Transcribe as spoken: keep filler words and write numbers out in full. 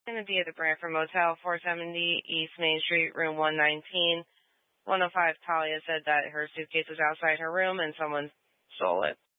Going to be at the Brantford Motel, four seventy East Main Street, room one nineteen. one oh five Talia said that her suitcase was outside her room and someone stole it.